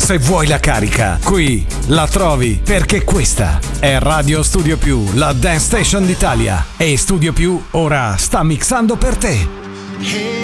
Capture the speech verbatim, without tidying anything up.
Se vuoi la carica, qui la trovi, perché questa è Radio Studio Più, la Dance Station d'Italia. E Studio Più ora sta mixando per te.